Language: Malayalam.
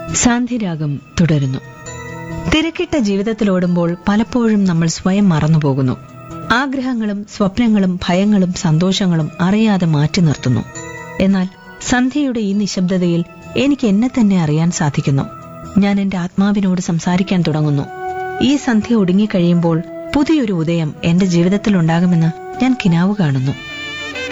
സാന്ധ്യരാഗം തുടരുന്നു. തിരക്കിട്ട ജീവിതത്തിലോടുമ്പോൾ പലപ്പോഴും നമ്മൾ സ്വയം മറന്നുപോകുന്നു. ആഗ്രഹങ്ങളും സ്വപ്നങ്ങളും ഭയങ്ങളും സന്തോഷങ്ങളും അറിയാതെ മാറ്റി നിർത്തുന്നു. എന്നാൽ സന്ധ്യയുടെ ഈ നിശബ്ദതയിൽ എനിക്ക് എന്നെ തന്നെ അറിയാൻ സാധിക്കുന്നു. ഞാൻ എന്റെ ആത്മാവിനോട് സംസാരിക്കാൻ തുടങ്ങുന്നു. ഈ സന്ധ്യ ഒടുങ്ങിക്കഴിയുമ്പോൾ പുതിയൊരു ഉദയം എന്റെ ജീവിതത്തിൽ ഉണ്ടാകുമെന്ന് ഞാൻ കിനാവ് കാണുന്നു.